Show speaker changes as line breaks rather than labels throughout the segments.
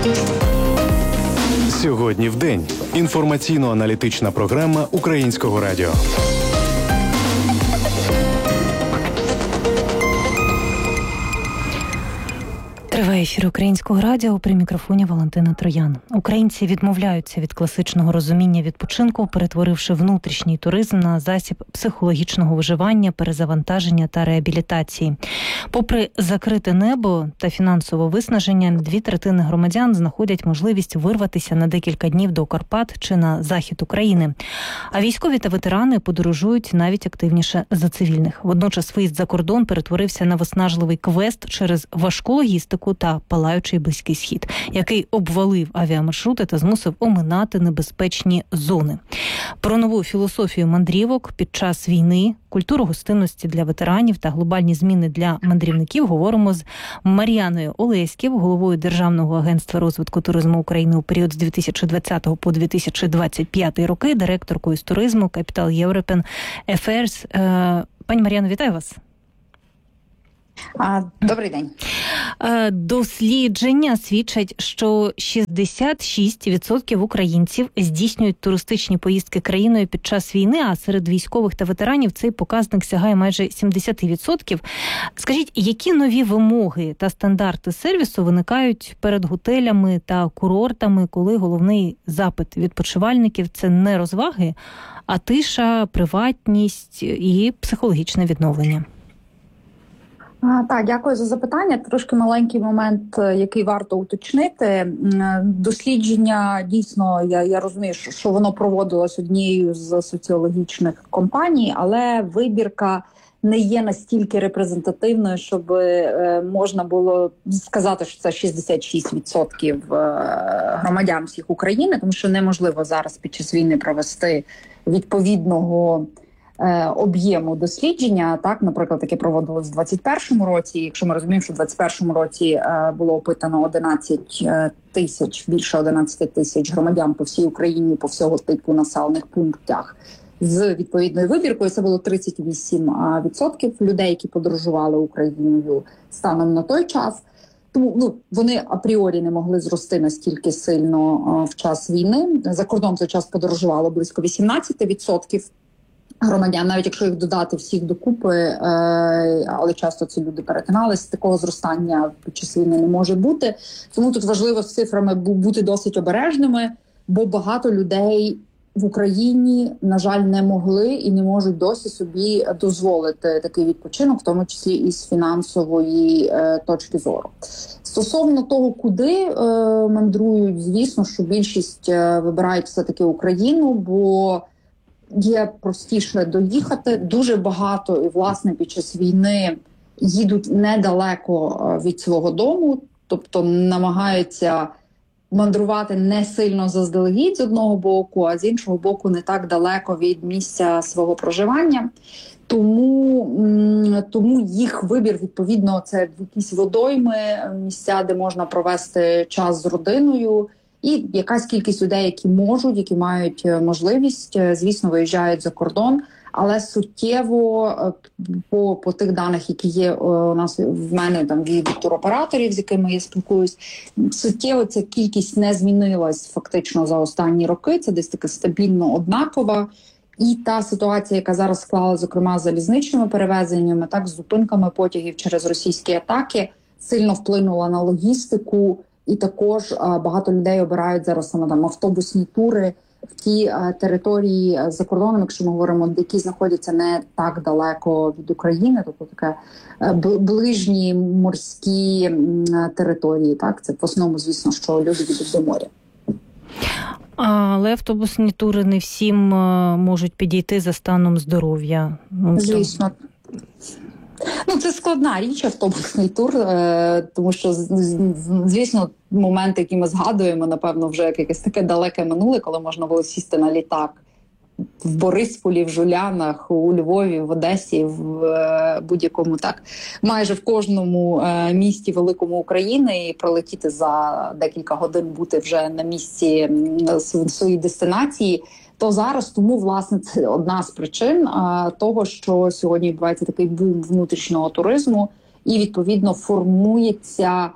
Сьогодні в день. Інформаційно-аналітична програма Українського радіо.
Триває ефір Українського радіо, при мікрофоні Валентина Троян. Українці відмовляються від класичного розуміння відпочинку, перетворивши внутрішній туризм на засіб психологічного виживання, перезавантаження та реабілітації. Попри закрите небо та фінансове виснаження, 2/3 громадян знаходять можливість вирватися на декілька днів до Карпат чи на захід України. А військові та ветерани подорожують навіть активніше за цивільних. Водночас виїзд за кордон перетворився на виснажливий квест через важку логістику та палаючий Близький Схід, який обвалив авіамаршрути та змусив оминати небезпечні зони. Про нову філософію мандрівок під час війни, культуру гостинності для ветеранів та глобальні зміни для мандрівників говоримо з Мар'яною Олеськів, головою Державного агентства розвитку туризму України у період з 2020 по 2025 роки, директоркою з туризму Capital European Affairs. Пані Мар'яно, вітаю вас.
Добрий день.
Дослідження свідчать, що 66% українців здійснюють туристичні поїздки країною під час війни, а серед військових та ветеранів цей показник сягає майже 70%. Скажіть, які нові вимоги та стандарти сервісу виникають перед готелями та курортами, коли головний запит відпочивальників – це не розваги, а тиша, приватність і психологічне відновлення?
Так, дякую за запитання. Трошки маленький момент, який варто уточнити. Дослідження, дійсно, я розумію, що воно проводилось однією з соціологічних компаній, але вибірка не є настільки репрезентативною, щоб можна було сказати, що це 66% громадян всіх України, тому що неможливо зараз під час війни провести відповідного об'єму дослідження, так, наприклад, яке проводилось в 2021 році. Якщо ми розуміємо, що в 2021 році було опитано більше 11 тисяч громадян по всій Україні, по всього типу населених пунктах з відповідною вибіркою, це було 38% людей, які подорожували Україною станом на той час. Тому вони апріорі не могли зрости настільки сильно в час війни. За кордон в той час подорожувало близько 18% громадян, навіть якщо їх додати всіх докупи, але часто ці люди перетинались, такого зростання під час війни не може бути. Тому тут важливо з цифрами бути досить обережними, бо багато людей в Україні, на жаль, не могли і не можуть досі собі дозволити такий відпочинок, в тому числі і з фінансової точки зору. Стосовно того, куди мандрують, звісно, що більшість вибирають все-таки Україну, бо є простіше доїхати. Дуже багато, і, власне, під час війни їдуть недалеко від свого дому, тобто намагаються мандрувати не сильно заздалегідь з одного боку, а з іншого боку не так далеко від місця свого проживання. Тому їх вибір, відповідно, це якісь водойми, місця, де можна провести час з родиною, і якась кількість людей, які можуть, які мають можливість, звісно, виїжджають за кордон, але суттєво по тих даних, які є у нас в мене там від туроператорів, з якими я спілкуюсь, суттєво ця кількість не змінилась фактично за останні роки. Це десь така стабільно однакова. І та ситуація, яка зараз склала, зокрема, з залізничними перевезеннями, так, з зупинками потягів через російські атаки, сильно вплинула на логістику. І також багато людей обирають зараз саме там автобусні тури в ті території за кордоном, якщо ми говоримо, які знаходяться не так далеко від України, тобто таке ближні морські території. Так, це в основному, звісно, що люди їдуть до моря.
Але автобусні тури не всім можуть підійти за станом здоров'я.
Звісно. Це складна річ, автобусний тур, тому що, звісно, моменти, які ми згадуємо, напевно, вже якесь таке далеке минуле, коли можна було сісти на літак в Борисполі, в Жулянах, у Львові, в Одесі, в будь-якому, так, майже в кожному місті великому України і пролетіти за декілька годин, бути вже на місці своїй дестинації. То зараз тому, власне, це одна з причин того, що сьогодні відбувається такий бум внутрішнього туризму і, відповідно, формується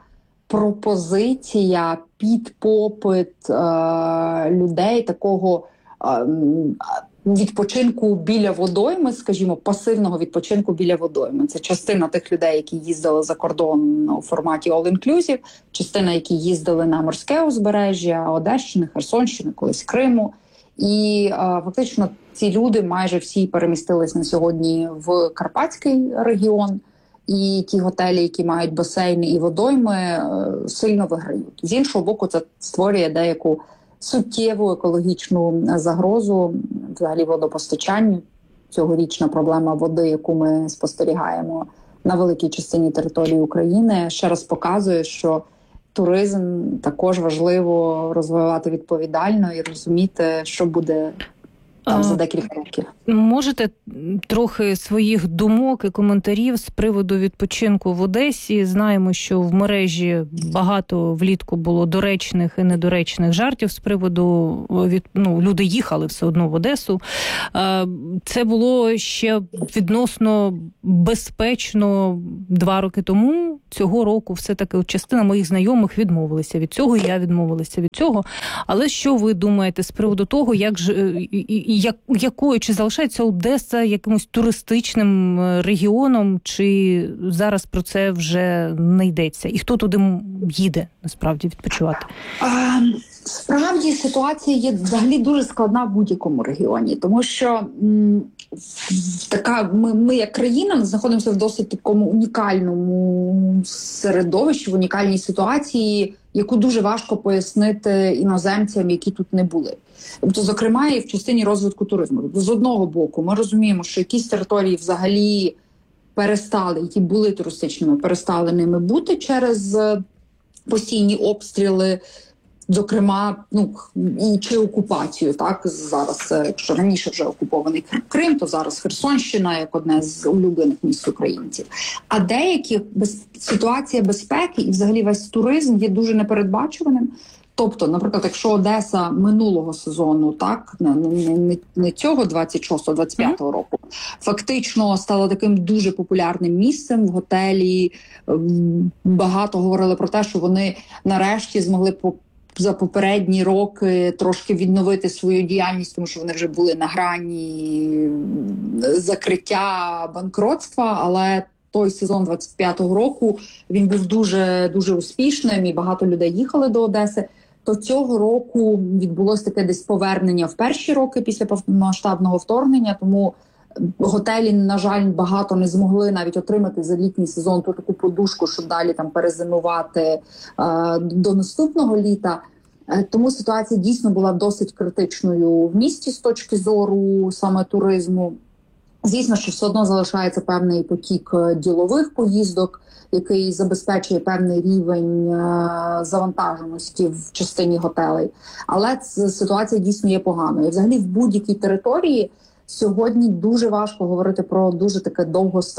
пропозиція під попит людей такого відпочинку біля водойми, скажімо, пасивного відпочинку біля водойми. Це частина тих людей, які їздили за кордон у форматі all-inclusive, частина, які їздили на морське узбережжя Одещини, Херсонщини, колись Криму. І фактично ці люди майже всі перемістились на сьогодні в Карпатський регіон. І ті готелі, які мають басейни і водойми, сильно виграють. З іншого боку, це створює деяку суттєву екологічну загрозу взагалі водопостачанню. Цьогорічна проблема води, яку ми спостерігаємо на великій частині території України, ще раз показує, що туризм також важливо розвивати відповідально і розуміти, що буде там за декілька років.
Можете трохи своїх думок і коментарів з приводу відпочинку в Одесі? Знаємо, що в мережі багато влітку було доречних і недоречних жартів з приводу люди їхали все одно в Одесу. Це було ще відносно безпечно 2 роки тому. Цього року все-таки частина моїх знайомих відмовилися від цього, я відмовилася від цього. Але що ви думаєте з приводу того, якою чи залишається Одеса якимось туристичним регіоном, чи зараз про це вже не йдеться? І хто туди їде, насправді, відпочивати?
Справді, ситуація є взагалі дуже складна в будь-якому регіоні, тому що ми як країна знаходимося в досить такому унікальному середовищі, в унікальній ситуації, яку дуже важко пояснити іноземцям, які тут не були. Тобто, зокрема, і в частині розвитку туризму. Тобто, з одного боку, ми розуміємо, що якісь території взагалі перестали, які були туристичними, перестали ними бути через постійні обстріли, зокрема, і чи окупацію, так, зараз, якщо раніше вже окупований Крим, то зараз Херсонщина, як одне з улюблених міст українців. А деякі ситуація безпеки і взагалі весь туризм є дуже непередбачуваним. Тобто, наприклад, якщо Одеса минулого сезону, так, не цього 26-25 року, фактично стала таким дуже популярним місцем в готелі, багато говорили про те, що вони нарешті змогли за попередні роки трошки відновити свою діяльність, тому що вони вже були на грані закриття, банкротства, але той сезон 25-го року, він був дуже, дуже успішним і багато людей їхали до Одеси. То цього року відбулося таке десь повернення в перші роки після повномасштабного вторгнення, тому готелі, на жаль, багато не змогли навіть отримати за літній сезон ту таку подушку, щоб далі там перезимувати до наступного літа. Тому ситуація дійсно була досить критичною в місті з точки зору саме туризму. Звісно, що все одно залишається певний потік ділових поїздок, який забезпечує певний рівень завантаженості в частині готелей. Але ситуація дійсно є поганою. І взагалі в будь-якій території сьогодні дуже важко говорити про дуже таке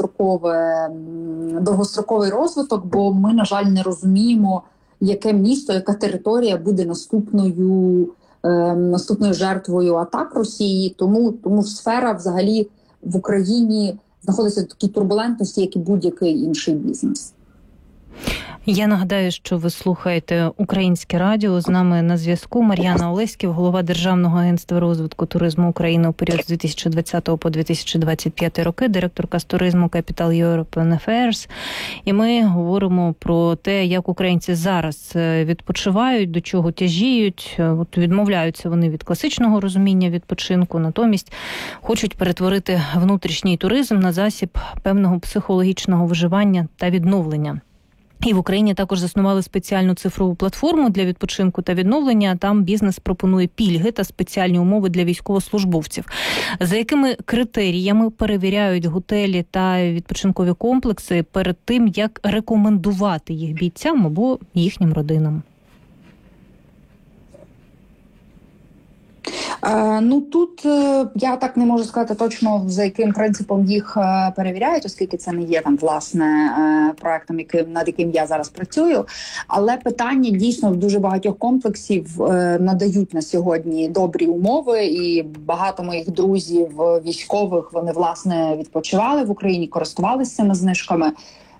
довгостроковий розвиток, бо ми, на жаль, не розуміємо, яке місто, яка територія буде наступною жертвою атак Росії. Тому сфера взагалі в Україні знаходиться в такій турбулентності, як і будь-який інший бізнес.
Я нагадаю, що ви слухаєте Українське радіо. З нами на зв'язку Мар'яна Олеськів, голова Державного агентства розвитку туризму України у період з 2020 по 2025 роки, директорка з туризму Capital European Affairs. І ми говоримо про те, як українці зараз відпочивають, до чого тяжіють. От відмовляються вони від класичного розуміння відпочинку, натомість хочуть перетворити внутрішній туризм на засіб певного психологічного виживання та відновлення. І в Україні також заснували спеціальну цифрову платформу для відпочинку та відновлення. Там бізнес пропонує пільги та спеціальні умови для військовослужбовців. За якими критеріями перевіряють готелі та відпочинкові комплекси перед тим, як рекомендувати їх бійцям або їхнім родинам?
Тут я так не можу сказати точно, за яким принципом їх перевіряють, оскільки це не є там власне проектом, над яким я зараз працюю. Але питання дійсно в дуже багатьох комплексів надають на сьогодні добрі умови, і багато моїх друзів військових, вони власне відпочивали в Україні, користувалися цими знижками.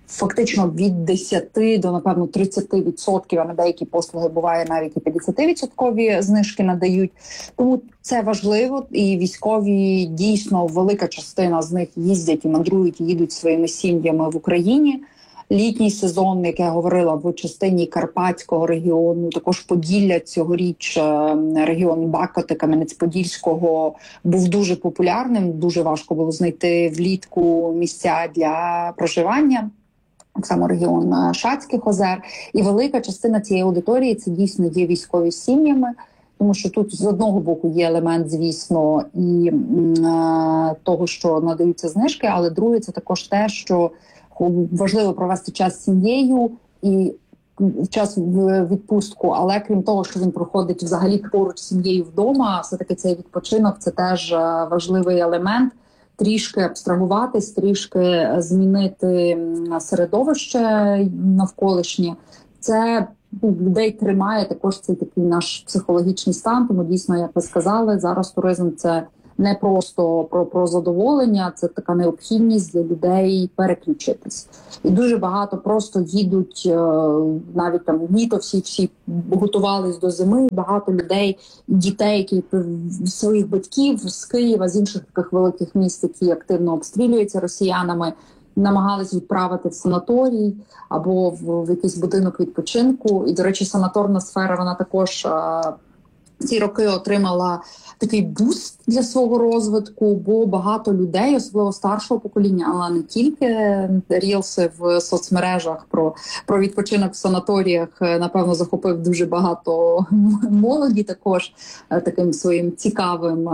фактично від 10 до, напевно, 30%, а на деякі послуги буває навіть і 50% знижки надають. Тому це важливо, і військові дійсно, велика частина з них їздять і мандрують, і їдуть своїми сім'ями в Україні. Літній сезон, як я говорила, в частині Карпатського регіону, також Поділля цьогоріч, регіон Бакоти, Кам'янець-Подільського був дуже популярним, дуже важко було знайти влітку місця для проживання. Так само регіон Шацьких озер. І велика частина цієї аудиторії – це дійсно є військові сім'ями, тому що тут з одного боку є елемент, звісно, і того, що надаються знижки, але друге – це також те, що важливо провести час з сім'єю і час в відпустку, але крім того, що він проходить взагалі поруч з сім'єю вдома, все-таки цей відпочинок – це теж важливий елемент. Трішки абстрагуватись, трішки змінити середовище навколишнє. Це людей тримає також цей такий наш психологічний стан, тому дійсно, як ви сказали, зараз туризм – це не просто про задоволення, це така необхідність для людей переключитись. І дуже багато просто їдуть, навіть там літо всі готувались до зими, багато людей, дітей, які своїх батьків з Києва, з інших таких великих міст, які активно обстрілюються росіянами, намагались відправити в санаторій або в якийсь будинок відпочинку. І, до речі, санаторна сфера, вона також ці роки отримала такий буст для свого розвитку, бо багато людей, особливо старшого покоління, але не тільки, рілси в соцмережах про відпочинок в санаторіях, напевно, захопив дуже багато молоді також таким своїм цікавим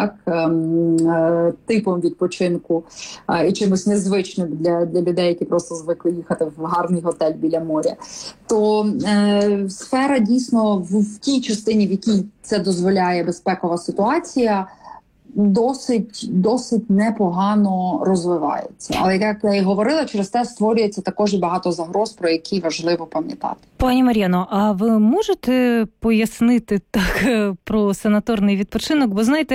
типом відпочинку і чимось незвичним для людей, які просто звикли їхати в гарний готель біля моря. То сфера дійсно в тій частині, в якій це дозволяє безпекова ситуація, досить непогано розвивається. Але, як я і говорила, через те створюється також і багато загроз, про які важливо пам'ятати.
Пані Мар'яно, а ви можете пояснити так про санаторний відпочинок? Бо, знаєте,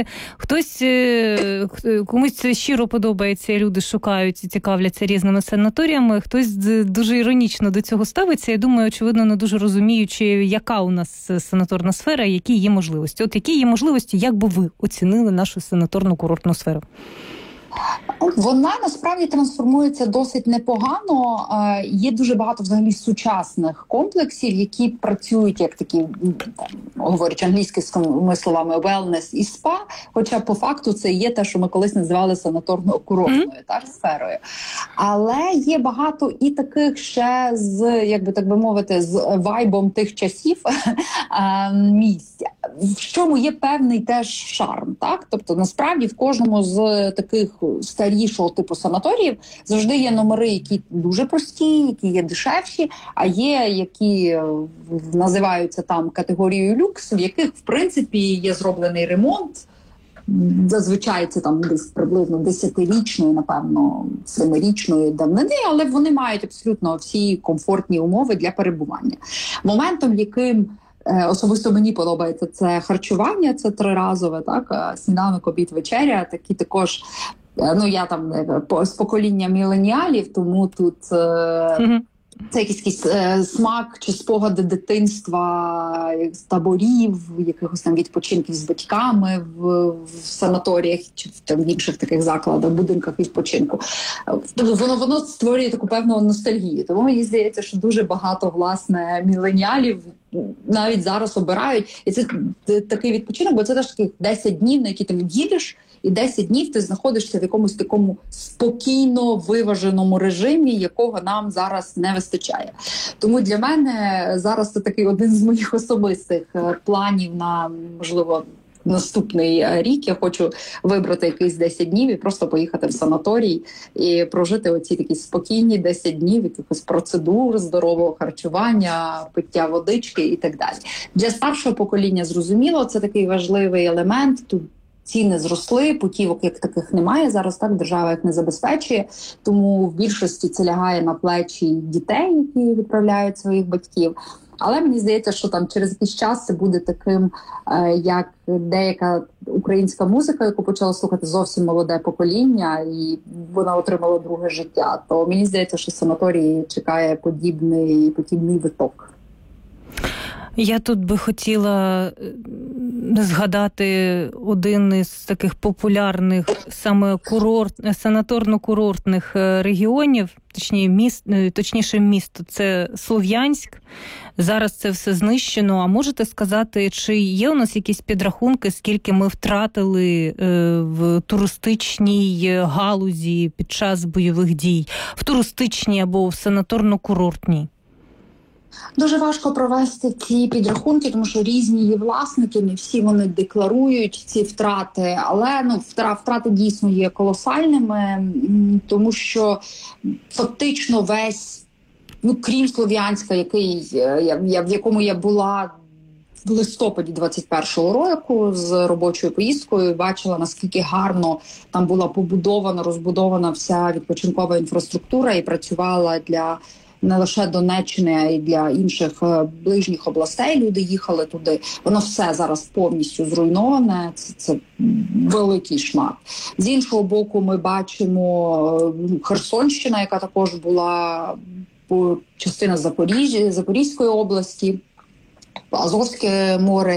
комусь це щиро подобається, люди шукають і цікавляться різними санаторіями, хтось дуже іронічно до цього ставиться. Я думаю, очевидно, не дуже розуміючи, яка у нас санаторна сфера, які є можливості. От які є можливості, як би ви оцінили нашу санаторну курортну сферу?
Вона насправді трансформується досить непогано. Є дуже багато взагалі сучасних комплексів, які працюють як такі, говорячи англійськими словами, wellness і spa, хоча по факту це є те, що ми колись називали санаторно-курортною сферою. Але є багато і таких ще з, якби так би мовити, з вайбом тих часів місць, в чому є певний теж шарм, так? Тобто, насправді, в кожному з таких старішого типу санаторіїв завжди є номери, які дуже прості, які є дешевші, а є, які називаються там категорією люкс, в яких, в принципі, є зроблений ремонт. Зазвичай це там десь приблизно 10-річної, напевно, 7-річної давнини, але вони мають абсолютно всі комфортні умови для перебування. Моментом, яким особисто мені подобається, це харчування, це триразове, так, сніданок, обід, вечеря, такі також. Ну, я там з покоління міленіалів, тому тут це якийсь смак чи спогади дитинства, з таборів, якихось там відпочинків з батьками в санаторіях чи в інших таких закладах, будинках відпочинку. Воно створює таку певну ностальгію. Тому мені здається, що дуже багато, власне, міленіалів навіть зараз обирають. І це такий відпочинок, бо це теж таких 10 днів, на які ти їдеш, і 10 днів ти знаходишся в якомусь такому спокійно виваженому режимі, якого нам зараз не вистачає. Тому для мене зараз це такий один з моїх особистих планів на, можливо, наступний рік. Я хочу вибрати якийсь 10 днів і просто поїхати в санаторій і прожити оці такі спокійні 10 днів якихось процедур, здорового харчування, пиття водички і так далі. Для старшого покоління, зрозуміло, це такий важливий елемент. Тут ціни зросли, путівок як таких немає зараз, так, держава їх не забезпечує, тому в більшості це лягає на плечі дітей, які відправляють своїх батьків. Але мені здається, що там через якийсь час це буде таким, як деяка українська музика, яку почало слухати зовсім молоде покоління, і вона отримала друге життя. То мені здається, що санаторії чекає подібний виток.
Я тут би хотіла згадати один із таких популярних саме санаторно-курортних регіонів, точніше місто, це Слов'янськ. Зараз це все знищено. А можете сказати, чи є у нас якісь підрахунки, скільки ми втратили в туристичній галузі під час бойових дій? В туристичній або в санаторно-курортній?
Дуже важко провести ці підрахунки, тому що різні є власники, не всі вони декларують ці втрати, але втрати дійсно є колосальними, тому що фактично весь, крім Слов'янська, в якому я була в листопаді 21-го року з робочою поїздкою, бачила, наскільки гарно там була розбудована вся відпочинкова інфраструктура і працювала для не лише Донеччини, а й для інших ближніх областей. Люди їхали туди. Воно все зараз повністю зруйноване. Це великий шмат. З іншого боку, ми бачимо Херсонщина, яка також була частина Запорізької області, Азовське море